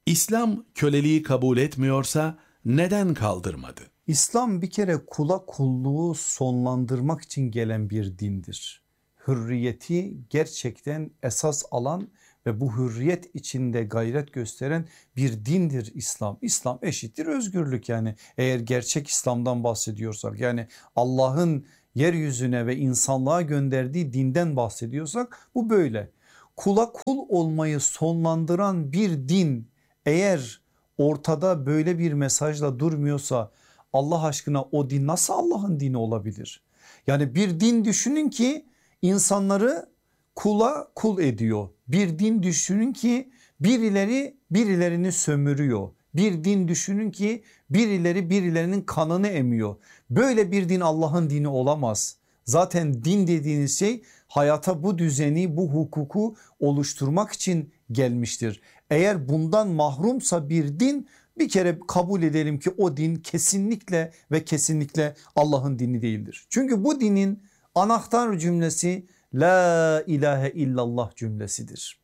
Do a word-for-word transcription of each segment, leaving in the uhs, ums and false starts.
İslam köleliği kabul etmiyorsa neden kaldırmadı? İslam bir kere kula kulluğu sonlandırmak için gelen bir dindir. Hürriyeti gerçekten esas alan ve bu hürriyet içinde gayret gösteren bir dindir İslam. İslam eşittir özgürlük, yani eğer gerçek İslam'dan bahsediyorsak, yani Allah'ın yeryüzüne ve insanlığa gönderdiği dinden bahsediyorsak bu böyle. Kula kul olmayı sonlandıran bir din eğer ortada böyle bir mesajla durmuyorsa Allah aşkına o din nasıl Allah'ın dini olabilir? Yani bir din düşünün ki insanları kula kul ediyor. Bir din düşünün ki birileri birilerini sömürüyor. Bir din düşünün ki birileri birilerinin kanını emiyor. Böyle bir din Allah'ın dini olamaz. Zaten din dediğiniz şey hayata bu düzeni, bu hukuku oluşturmak için gelmiştir. Eğer bundan mahrumsa bir din, bir kere kabul edelim ki o din kesinlikle ve kesinlikle Allah'ın dini değildir. Çünkü bu dinin anahtar cümlesi la ilahe illallah cümlesidir.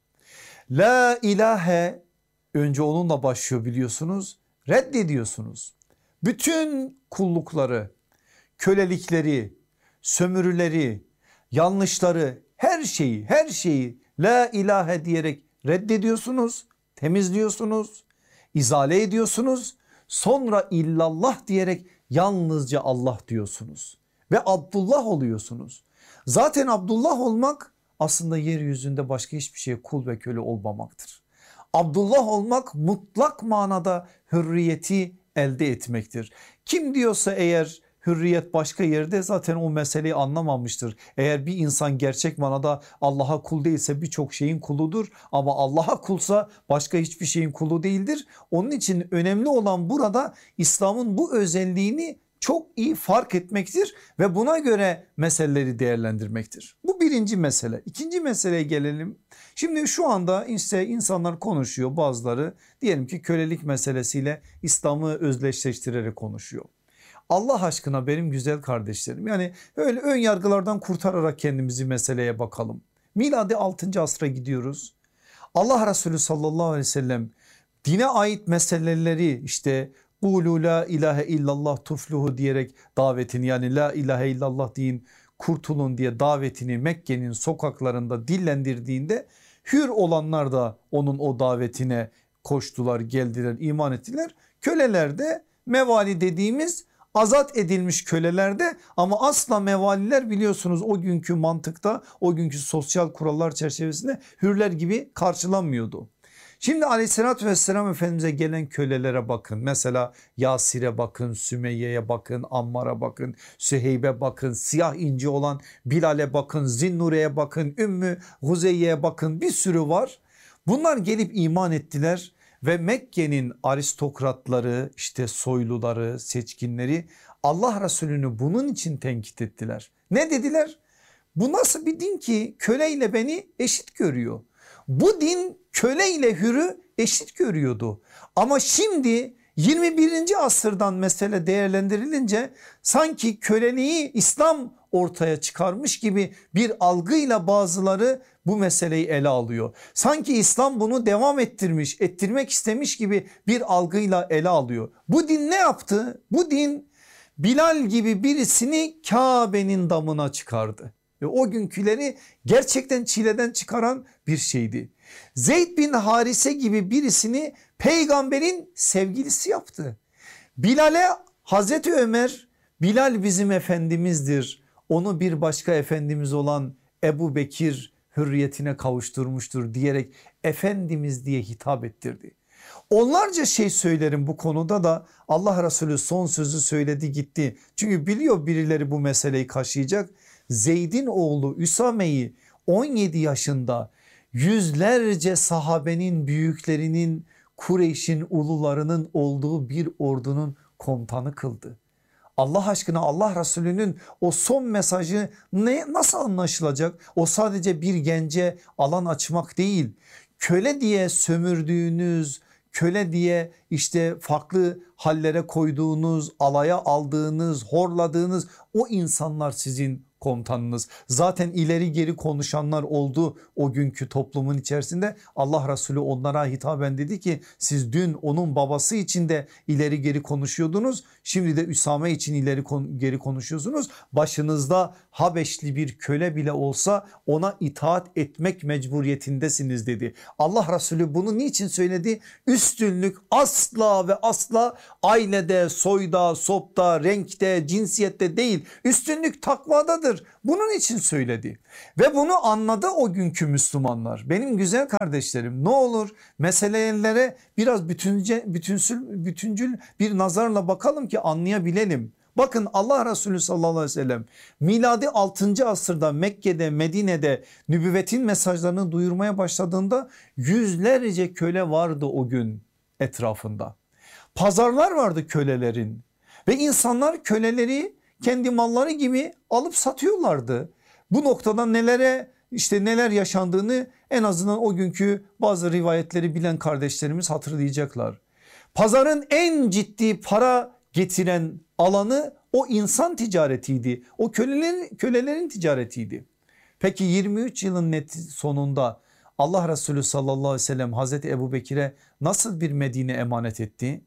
La ilahe önce onunla başlıyor, biliyorsunuz, reddediyorsunuz. Bütün kullukları, kölelikleri, sömürüleri, yanlışları, her şeyi her şeyi la ilahe diyerek reddediyorsunuz, temizliyorsunuz, izale ediyorsunuz. Sonra illallah diyerek yalnızca Allah diyorsunuz ve Abdullah oluyorsunuz. Zaten Abdullah olmak aslında yeryüzünde başka hiçbir şeye kul ve köle olmamaktır. Abdullah olmak mutlak manada hürriyeti elde etmektir. Kim diyorsa eğer hürriyet başka yerde, zaten o meseleyi anlamamıştır. Eğer bir insan gerçek manada Allah'a kul değilse birçok şeyin kuludur, ama Allah'a kulsa başka hiçbir şeyin kulu değildir. Onun için önemli olan burada İslam'ın bu özelliğini çok iyi fark etmektir ve buna göre meseleleri değerlendirmektir. Bu birinci mesele. İkinci meseleye gelelim. Şimdi şu anda işte insanlar konuşuyor, bazıları diyelim ki kölelik meselesiyle İslam'ı özdeşleştirerek konuşuyor. Allah aşkına benim güzel kardeşlerim, yani öyle ön yargılardan kurtararak kendimizi meseleye bakalım. Miladi altıncı asra gidiyoruz. Allah Resulü sallallahu aleyhi ve sellem dine ait meseleleri işte "Kulu la ilahe illallah tufluhu" diyerek davetini, yani la ilahe illallah deyin kurtulun diye davetini Mekke'nin sokaklarında dillendirdiğinde hür olanlar da onun o davetine koştular, geldiler, iman ettiler. Köleler de mevali dediğimiz azat edilmiş kölelerde, ama asla mevaliler biliyorsunuz o günkü mantıkta, o günkü sosyal kurallar çerçevesinde hürler gibi karşılanmıyordu. Şimdi aleyhissalatü vesselam Efendimiz'e gelen kölelere bakın. Mesela Yasir'e bakın, Sümeyye'ye bakın, Ammar'a bakın, Süheyb'e bakın, siyah inci olan Bilal'e bakın, Zinnure'ye bakın, Ümmü Huzeyye'ye bakın, bir sürü var. Bunlar gelip iman ettiler ve Mekke'nin aristokratları, işte soyluları, seçkinleri Allah Resulü'nü bunun için tenkit ettiler. Ne dediler? Bu nasıl bir din ki köleyle beni eşit görüyor? Bu din köle ile hürü eşit görüyordu. Ama şimdi yirmi birinci asırdan mesele değerlendirilince sanki köleliği İslam ortaya çıkarmış gibi bir algıyla bazıları bu meseleyi ele alıyor. Sanki İslam bunu devam ettirmiş, ettirmek istemiş gibi bir algıyla ele alıyor. Bu din ne yaptı? Bu din Bilal gibi birisini Kabe'nin damına çıkardı. Ve o günküleri gerçekten çileden çıkaran bir şeydi. Zeyd bin Harise gibi birisini peygamberin sevgilisi yaptı. Bilal'e Hazreti Ömer, Bilal bizim efendimizdir, onu bir başka efendimiz olan Ebu Bekir hürriyetine kavuşturmuştur diyerek efendimiz diye hitap ettirdi. Onlarca şey söylerim bu konuda da, Allah Resulü son sözü söyledi gitti. Çünkü biliyor birileri bu meseleyi kaşıyacak. Zeyd'in oğlu Üsame'yi on yedi yaşında yüzlerce sahabenin, büyüklerinin, Kureyş'in ulularının olduğu bir ordunun komutanı kıldı. Allah aşkına Allah Resulü'nün o son mesajı ne, nasıl anlaşılacak? O sadece bir gence alan açmak değil. Köle diye sömürdüğünüz, köle diye işte farklı hallere koyduğunuz, alaya aldığınız, horladığınız o insanlar sizin komutanınız. Zaten ileri geri konuşanlar oldu o günkü toplumun içerisinde. Allah Resulü onlara hitaben dedi ki siz dün onun babası için de ileri geri konuşuyordunuz. Şimdi de Üsame için ileri geri konuşuyorsunuz. Başınızda Habeşli bir köle bile olsa ona itaat etmek mecburiyetindesiniz dedi. Allah Resulü bunu niçin söyledi? Üstünlük asla ve asla ailede, soyda, sopta, renkte, cinsiyette değil. Üstünlük takvadadır. Bunun için söyledi ve bunu anladı o günkü Müslümanlar. Benim güzel kardeşlerim, ne olur meselelere biraz bütünce, bütünsül, bütüncül bir nazarla bakalım ki anlayabilelim. Bakın Allah Resulü sallallahu aleyhi ve sellem miladi altıncı asırda Mekke'de, Medine'de nübüvvetin mesajlarını duyurmaya başladığında yüzlerce köle vardı o gün etrafında. Pazarlar vardı kölelerin ve insanlar köleleri kendi malları gibi alıp satıyorlardı. Bu noktada nelere işte neler yaşandığını en azından o günkü bazı rivayetleri bilen kardeşlerimiz hatırlayacaklar. Pazarın en ciddi para getiren alanı o insan ticaretiydi. O kölelerin, kölelerin ticaretiydi. Peki yirmi üç yılın net sonunda Allah Resulü sallallahu aleyhi ve sellem Hazreti Ebubekir'e nasıl bir Medine emanet etti?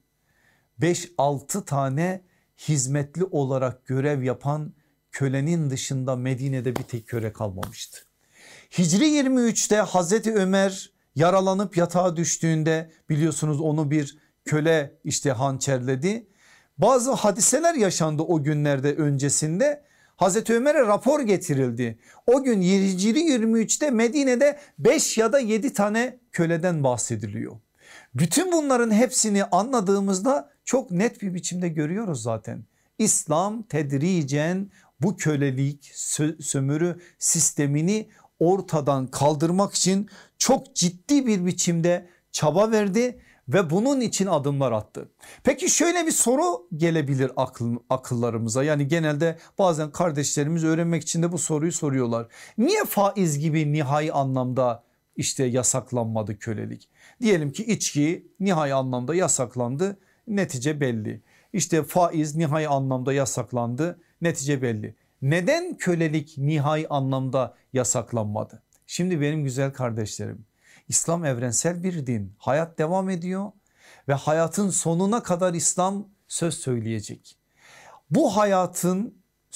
beş altı tane hizmetli olarak görev yapan kölenin dışında Medine'de bir tek köle kalmamıştı. Hicri yirmi üçte Hazreti Ömer yaralanıp yatağa düştüğünde biliyorsunuz onu bir köle işte hançerledi. Bazı hadiseler yaşandı o günlerde öncesinde. Hazreti Ömer'e rapor getirildi. O gün Hicri yirmi üçte Medine'de beş ya da yedi tane köleden bahsediliyor. Bütün bunların hepsini anladığımızda çok net bir biçimde görüyoruz zaten. İslam tedricen bu kölelik sö sömürü sistemini ortadan kaldırmak için çok ciddi bir biçimde çaba verdi ve bunun için adımlar attı. Peki şöyle bir soru gelebilir akıl, akıllarımıza, yani genelde bazen kardeşlerimiz öğrenmek için de bu soruyu soruyorlar. Niye faiz gibi nihai anlamda işte yasaklanmadı kölelik? Diyelim ki içki nihai anlamda yasaklandı, netice belli. İşte faiz nihai anlamda yasaklandı, netice belli. Neden kölelik nihai anlamda yasaklanmadı? Şimdi benim güzel kardeşlerim, İslam evrensel bir din, hayat devam ediyor ve hayatın sonuna kadar İslam söz söyleyecek. Bu hayatın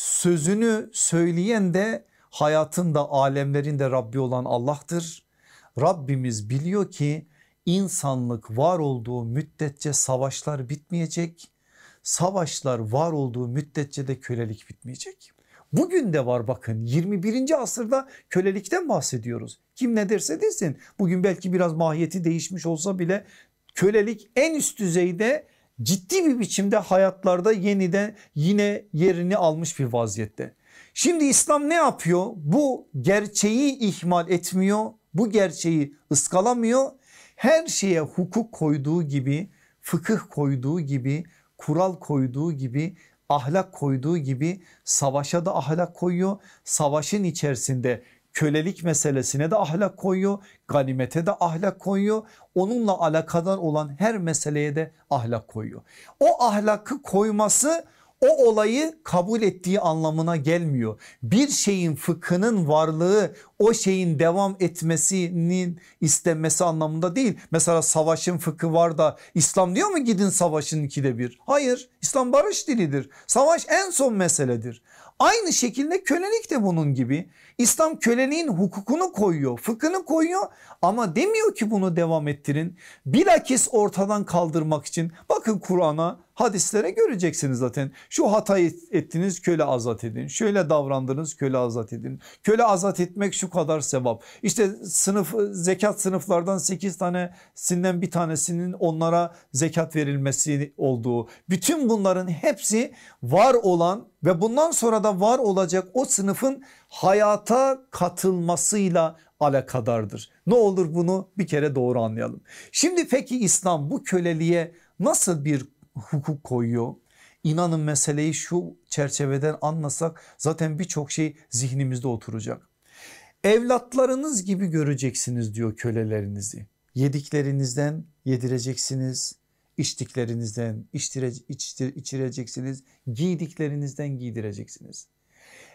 sözünü söyleyen de hayatın da alemlerin de Rabbi olan Allah'tır. Rabbimiz biliyor ki insanlık var olduğu müddetçe savaşlar bitmeyecek. Savaşlar var olduğu müddetçe de kölelik bitmeyecek. Bugün de var, bakın yirmi birinci asırda kölelikten bahsediyoruz. Kim ne derse desin, bugün belki biraz mahiyeti değişmiş olsa bile kölelik en üst düzeyde ciddi bir biçimde hayatlarda yeniden yine yerini almış bir vaziyette. Şimdi İslam ne yapıyor? Bu gerçeği ihmal etmiyor, bu gerçeği ıskalamıyor. Her şeye hukuk koyduğu gibi, fıkıh koyduğu gibi, kural koyduğu gibi, ahlak koyduğu gibi savaşa da ahlak koyuyor. Savaşın içerisinde kölelik meselesine de ahlak koyuyor, ganimete de ahlak koyuyor. Onunla alakadar olan her meseleye de ahlak koyuyor. O ahlakı koyması o olayı kabul ettiği anlamına gelmiyor. Bir şeyin fıkhının varlığı o şeyin devam etmesinin istenmesi anlamında değil. Mesela savaşın fıkhı var da İslam diyor mu gidin savaşın ikide bir? Hayır, İslam barış dilidir. Savaş en son meseledir. Aynı şekilde kölelik de bunun gibi. İslam köleliğin hukukunu koyuyor, fıkhını koyuyor ama demiyor ki bunu devam ettirin. Bilakis ortadan kaldırmak için bakın Kur'an'a, hadislere göreceksiniz zaten. Şu hatayı ettiniz, köle azat edin. Şöyle davrandınız, köle azat edin. Köle azat etmek şu kadar sevap. İşte sınıf zekat sınıflardan sekiz tanesinden bir tanesinin onlara zekat verilmesi olduğu. Bütün bunların hepsi var olan ve bundan sonra da var olacak o sınıfın hayata katılmasıyla alakadardır. Ne olur bunu bir kere doğru anlayalım. Şimdi peki İslam bu köleliğe nasıl bir hukuk koyuyor? İnanın meseleyi şu çerçeveden anlasak zaten birçok şey zihnimizde oturacak. Evlatlarınız gibi göreceksiniz diyor kölelerinizi. Yediklerinizden yedireceksiniz, içtiklerinizden içtire, içtir, içireceksiniz, giydiklerinizden giydireceksiniz.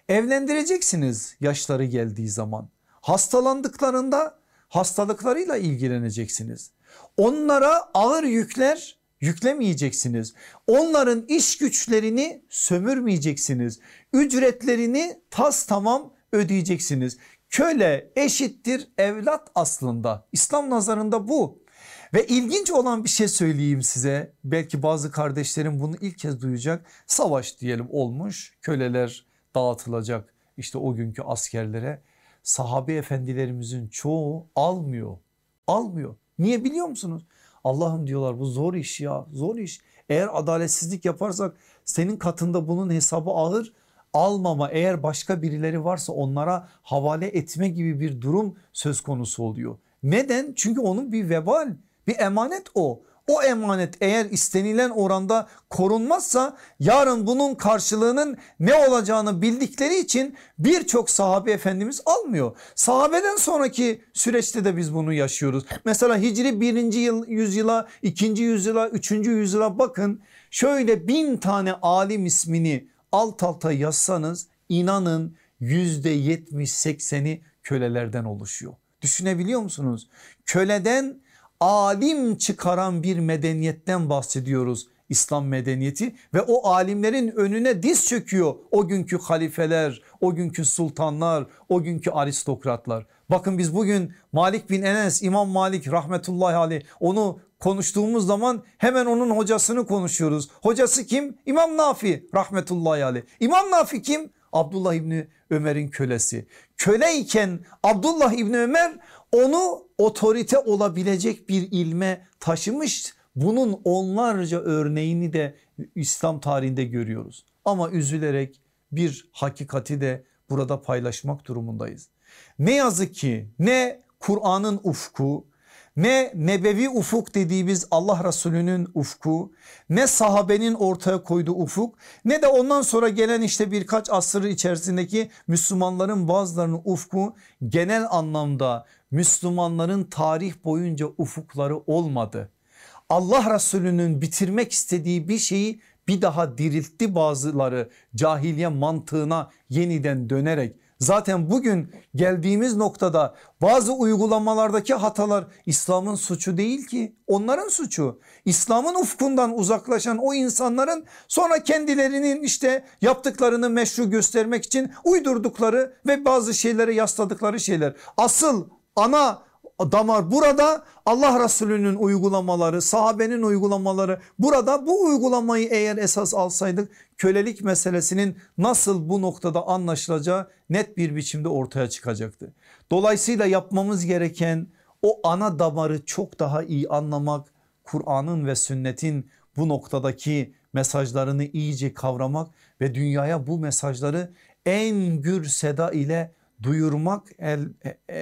Evlendireceksiniz yaşları geldiği zaman. Hastalandıklarında hastalıklarıyla ilgileneceksiniz. Onlara ağır yükler yüklemeyeceksiniz. Onların iş güçlerini sömürmeyeceksiniz. Ücretlerini tas tamam ödeyeceksiniz. Köle eşittir evlat aslında. İslam nazarında bu. Ve ilginç olan bir şey söyleyeyim size. Belki bazı kardeşlerim bunu ilk kez duyacak. Savaş diyelim olmuş. Köleler dağıtılacak işte o günkü askerlere. Sahabe efendilerimizin çoğu almıyor. Almıyor. Niye biliyor musunuz? Allah'ım diyorlar bu zor iş ya, zor iş. Eğer adaletsizlik yaparsak senin katında bunun hesabı ağır. Almama, eğer başka birileri varsa onlara havale etme gibi bir durum söz konusu oluyor. Neden? Çünkü onun bir vebal, bir emanet o. O emanet eğer istenilen oranda korunmazsa yarın bunun karşılığının ne olacağını bildikleri için birçok sahabe efendimiz almıyor. Sahabeden sonraki süreçte de biz bunu yaşıyoruz. Mesela Hicri birinci yıl, yüzyıla, ikinci yüzyıla, üçüncü yüzyıla bakın. Şöyle bin tane alim ismini alt alta yazsanız inanın yüzde yetmiş sekseni kölelerden oluşuyor. Düşünebiliyor musunuz? Köleden alim çıkaran bir medeniyetten bahsediyoruz, İslam medeniyeti, ve o alimlerin önüne diz çöküyor o günkü halifeler, o günkü sultanlar, o günkü aristokratlar. Bakın biz bugün Malik bin Enes, İmam Malik rahmetullahi aleyh, onu konuştuğumuz zaman hemen onun hocasını konuşuyoruz. Hocası kim? İmam Nafi rahmetullahi aleyh. İmam Nafi kim? Abdullah İbni Ömer'in kölesi. Köleyken Abdullah İbni Ömer onu otorite olabilecek bir ilme taşımış. Bunun onlarca örneğini de İslam tarihinde görüyoruz. Ama üzülerek bir hakikati de burada paylaşmak durumundayız. Ne yazık ki ne Kur'an'ın ufku, ne nebevi ufuk dediğimiz Allah Resulü'nün ufku, ne sahabenin ortaya koyduğu ufuk, ne de ondan sonra gelen işte birkaç asır içerisindeki Müslümanların bazılarının ufku genel anlamda Müslümanların tarih boyunca ufukları olmadı. Allah Resulü'nün bitirmek istediği bir şeyi bir daha diriltti bazıları cahiliye mantığına yeniden dönerek. Zaten bugün geldiğimiz noktada bazı uygulamalardaki hatalar İslam'ın suçu değil ki, onların suçu. İslam'ın ufkundan uzaklaşan o insanların sonra kendilerinin işte yaptıklarını meşru göstermek için uydurdukları ve bazı şeylere yasladıkları şeyler. Asıl ana damar burada, Allah Resulü'nün uygulamaları, sahabenin uygulamaları burada. Bu uygulamayı eğer esas alsaydık kölelik meselesinin nasıl bu noktada anlaşılacağı net bir biçimde ortaya çıkacaktı. Dolayısıyla yapmamız gereken o ana damarı çok daha iyi anlamak, Kur'an'ın ve sünnetin bu noktadaki mesajlarını iyice kavramak ve dünyaya bu mesajları en gür seda ile duyurmak. El,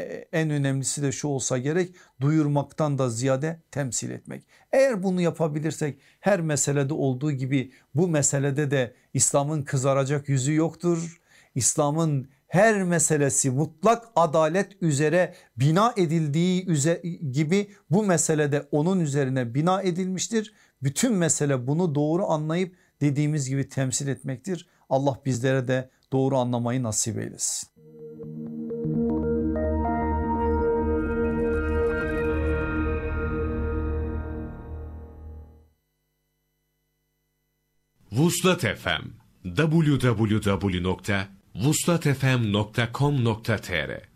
en önemlisi de şu olsa gerek, duyurmaktan da ziyade temsil etmek. Eğer bunu yapabilirsek her meselede olduğu gibi bu meselede de İslam'ın kızaracak yüzü yoktur. İslam'ın her meselesi mutlak adalet üzere bina edildiği gibi bu meselede onun üzerine bina edilmiştir. Bütün mesele bunu doğru anlayıp dediğimiz gibi temsil etmektir. Allah bizlere de doğru anlamayı nasip eylesin. Vuslat F M, double-u double-u double-u nokta vuslat f m nokta com nokta t r